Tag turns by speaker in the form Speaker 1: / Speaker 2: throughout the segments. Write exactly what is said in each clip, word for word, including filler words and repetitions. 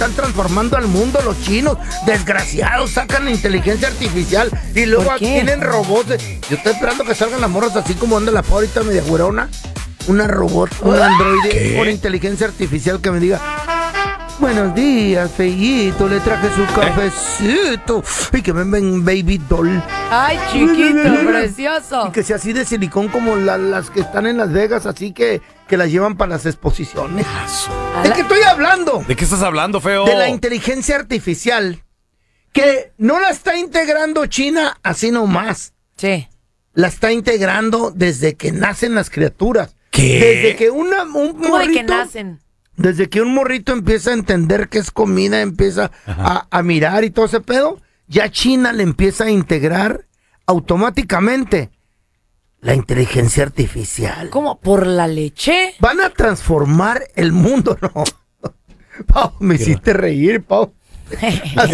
Speaker 1: están transformando al mundo los chinos. Desgraciados, sacan la inteligencia artificial y luego tienen robots. Yo estoy esperando que salgan las morras así como anda la ahorita media güerona. Una robot, un androide con inteligencia artificial que me diga: buenos días, feíto, le traje su cafecito. Y que me ven baby doll.
Speaker 2: Ay, chiquito, precioso.
Speaker 1: Y que sea así de silicón como la, las que están en Las Vegas, así que, que las llevan para las exposiciones. ¿De qué estoy hablando?
Speaker 3: ¿De qué estás hablando, feo?
Speaker 1: De la inteligencia artificial, que no la está integrando China así nomás.
Speaker 2: Sí.
Speaker 1: La está integrando desde que nacen las criaturas.
Speaker 3: ¿Qué?
Speaker 1: Desde que una, un
Speaker 2: ¿Cómo
Speaker 1: morrito...
Speaker 2: de que nacen?
Speaker 1: Desde que un morrito empieza a entender qué es comida, empieza a, a mirar y todo ese pedo, ya China le empieza a integrar automáticamente la inteligencia artificial.
Speaker 2: ¿Cómo? ¿Por la leche?
Speaker 1: Van a transformar el mundo, ¿no? Pau, me hiciste reír, Pau. Así.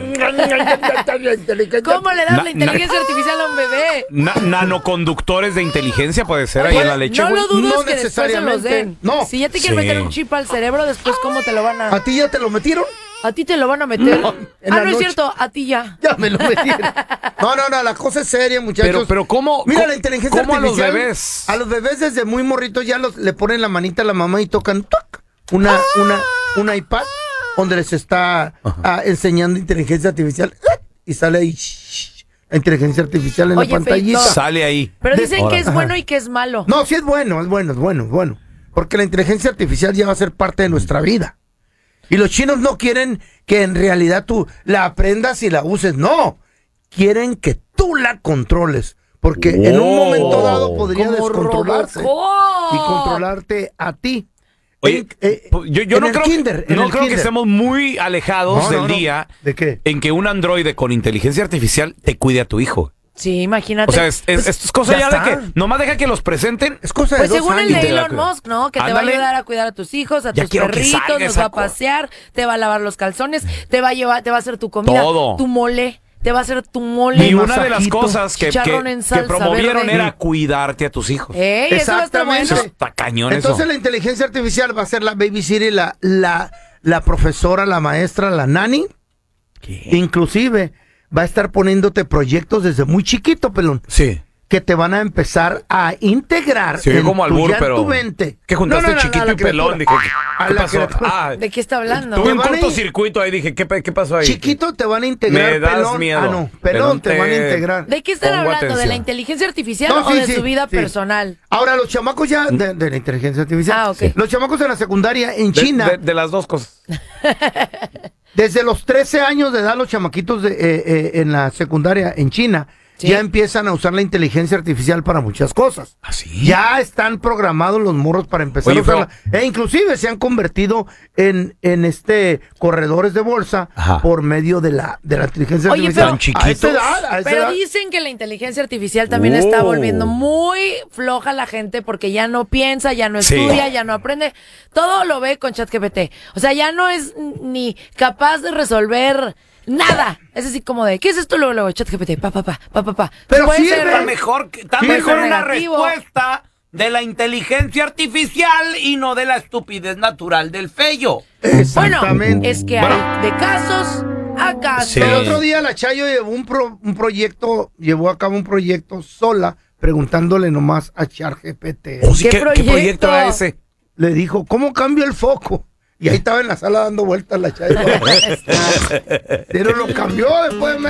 Speaker 2: ¿Cómo le das
Speaker 3: Na-
Speaker 2: la inteligencia artificial a un bebé?
Speaker 3: Na- nanoconductores de inteligencia puede ser ahí en la leche,
Speaker 2: No
Speaker 3: güey.
Speaker 2: lo dudes
Speaker 1: No
Speaker 2: que después se los
Speaker 1: necesariamente.
Speaker 2: den.
Speaker 1: No.
Speaker 2: Si ya te quieren
Speaker 3: Sí.
Speaker 2: meter un chip al cerebro, después ¿cómo te lo van a...?
Speaker 1: ¿A ti ya te lo metieron?
Speaker 2: ¿A ti te lo van a meter?
Speaker 1: No, en
Speaker 2: ah,
Speaker 1: la
Speaker 2: no es
Speaker 1: noche.
Speaker 2: cierto, a ti ya.
Speaker 1: Ya me lo metieron. No, no, no, la cosa es seria, muchachos.
Speaker 3: Pero, pero ¿cómo?
Speaker 1: Mira,
Speaker 3: cómo-
Speaker 1: la inteligencia
Speaker 3: ¿cómo
Speaker 1: artificial.
Speaker 3: a los bebés?
Speaker 1: A los bebés desde muy morritos ya los, le ponen la manita a la mamá y tocan ¡tuc! una, una, una iPad donde les está ah, enseñando inteligencia artificial y sale ahí shh, la inteligencia artificial en
Speaker 2: Oye,
Speaker 1: la pantallita.
Speaker 2: Feito.
Speaker 3: Sale ahí.
Speaker 2: Pero
Speaker 1: De-
Speaker 2: dicen que es
Speaker 1: Ajá.
Speaker 2: bueno y que es malo.
Speaker 1: No, sí es bueno, es bueno, es bueno, es bueno. Porque la inteligencia artificial ya va a ser parte de nuestra vida. Y los chinos no quieren que en realidad tú la aprendas y la uses. No, quieren que tú la controles. Porque en un momento dado podría
Speaker 2: Como
Speaker 1: descontrolarse
Speaker 2: Robocop.
Speaker 1: y controlarte a ti.
Speaker 3: Oye,
Speaker 1: En- eh,
Speaker 3: yo, yo
Speaker 1: en
Speaker 3: no
Speaker 1: el
Speaker 3: creo,
Speaker 1: kinder,
Speaker 3: que,
Speaker 1: en
Speaker 3: no
Speaker 1: el
Speaker 3: creo que
Speaker 1: kinder.
Speaker 3: estemos muy alejados
Speaker 1: No,
Speaker 3: del
Speaker 1: no, no.
Speaker 3: día
Speaker 1: ¿De qué?
Speaker 3: en que un androide con inteligencia artificial te cuide a tu hijo.
Speaker 2: Sí, imagínate.
Speaker 3: O sea, es, es,
Speaker 2: Pues,
Speaker 3: esto es cosa
Speaker 1: ya
Speaker 3: ya, de
Speaker 1: está.
Speaker 3: que nomás deja que los presenten.
Speaker 1: Es cosa de
Speaker 2: Pues
Speaker 1: dos
Speaker 2: según el
Speaker 1: años.
Speaker 2: de
Speaker 3: te la
Speaker 2: Elon
Speaker 3: cuida.
Speaker 2: Musk, ¿no? Que te va a
Speaker 3: Ándale.
Speaker 2: ayudar a cuidar a tus hijos, a
Speaker 3: Ya
Speaker 2: tus
Speaker 3: quiero que
Speaker 2: perritos,
Speaker 3: salga
Speaker 2: los
Speaker 3: esa
Speaker 2: va a
Speaker 3: co-
Speaker 2: pasear, te va a lavar los calzones, te va a llevar, te va a hacer tu comida,
Speaker 3: Todo.
Speaker 2: tu mole, te va a hacer tu mole.
Speaker 3: Y una de las
Speaker 1: masajito,
Speaker 3: cosas que, que,
Speaker 2: chicharrón en
Speaker 3: que
Speaker 2: salsa
Speaker 3: promovieron
Speaker 2: verde.
Speaker 3: era cuidarte a tus hijos.
Speaker 2: Ey, eso va a estar bueno.
Speaker 1: Exactamente.
Speaker 3: Eso está cañón
Speaker 1: Entonces
Speaker 3: eso.
Speaker 1: la inteligencia artificial va a ser la babysitter, la, la, la profesora, la maestra, la nani. Inclusive va a estar poniéndote proyectos desde muy chiquito, pelón.
Speaker 3: Sí.
Speaker 1: Que te van a empezar a integrar
Speaker 3: Se oye
Speaker 1: en
Speaker 3: como
Speaker 1: tu,
Speaker 3: albur,
Speaker 1: ya en
Speaker 3: pero...
Speaker 1: tu mente.
Speaker 3: ¿Qué juntaste
Speaker 1: No, no, no,
Speaker 3: chiquito
Speaker 1: a la
Speaker 3: y pelón? Dije,
Speaker 1: criatura.
Speaker 3: ¿qué,
Speaker 1: A
Speaker 3: qué
Speaker 1: la
Speaker 3: pasó?
Speaker 1: criatura.
Speaker 3: Ah,
Speaker 2: ¿De qué está hablando?
Speaker 3: tuve
Speaker 1: Te
Speaker 3: un
Speaker 1: van a ir-
Speaker 3: cortocircuito ahí, dije, ¿qué, qué pasó ahí?
Speaker 1: Chiquito te van a integrar,
Speaker 3: Me das
Speaker 1: pelón.
Speaker 3: miedo.
Speaker 1: Ah, no, pelón,
Speaker 3: Pelón,
Speaker 1: te
Speaker 3: te-
Speaker 1: van a integrar.
Speaker 2: ¿De qué están
Speaker 3: Pongo
Speaker 2: hablando? ¿De
Speaker 3: atención.
Speaker 2: la inteligencia artificial
Speaker 1: No,
Speaker 2: o
Speaker 1: sí,
Speaker 2: de
Speaker 1: sí,
Speaker 2: su vida
Speaker 1: sí.
Speaker 2: personal?
Speaker 1: Ahora, los chamacos ya de, de la inteligencia artificial.
Speaker 2: Ah, ok.
Speaker 1: Los chamacos de la secundaria en
Speaker 3: De-
Speaker 1: China.
Speaker 3: De, de las dos cosas.
Speaker 1: Desde los trece años de edad, los chamaquitos de, eh, eh, en la secundaria en China
Speaker 2: Sí.
Speaker 1: ya empiezan a usar la inteligencia artificial para muchas cosas.
Speaker 3: ¿Ah, sí?
Speaker 1: Ya están programados los morros para empezar
Speaker 3: Oye,
Speaker 1: a usarla. E inclusive se han convertido en, en este corredores de bolsa
Speaker 3: Ajá.
Speaker 1: por medio de la, de la inteligencia
Speaker 2: Oye,
Speaker 1: artificial.
Speaker 2: pero-
Speaker 3: ¿Tan chiquitos?
Speaker 1: A esa edad, a esa
Speaker 2: Pero
Speaker 1: edad.
Speaker 2: dicen que la inteligencia artificial también está
Speaker 3: Oh.
Speaker 2: volviendo muy floja a la gente porque ya no piensa, ya no
Speaker 3: Sí.
Speaker 2: estudia, ya no aprende. Todo lo ve con ChatGPT. O sea, ya no es ni capaz de resolver nada. Es así como de, ¿qué es esto? Luego, luego, ChatGPT, pa, pa, pa, pa, pa, pa.
Speaker 1: Pero
Speaker 2: Puede
Speaker 1: sirve.
Speaker 2: ser-
Speaker 1: Está
Speaker 3: mejor, que- está
Speaker 1: Sí,
Speaker 3: mejor
Speaker 2: pero
Speaker 3: una
Speaker 2: negativo.
Speaker 3: respuesta de la inteligencia artificial y no de la estupidez natural del feyo.
Speaker 2: Bueno,
Speaker 1: Exactamente.
Speaker 2: es que
Speaker 3: Bueno.
Speaker 2: hay de casos a casos.
Speaker 3: Sí.
Speaker 1: El otro día la Chayo llevó un, pro- un proyecto, llevó a cabo un proyecto sola, preguntándole nomás a ChatGPT.
Speaker 3: Oh, sí,
Speaker 2: ¿Qué
Speaker 3: ¿qué, ¿Qué
Speaker 2: proyecto?
Speaker 3: proyecto era ese?
Speaker 1: Le dijo, ¿cómo cambio el foco? Y ahí estaba en la sala dando vueltas la Chayo. Pero lo cambió después.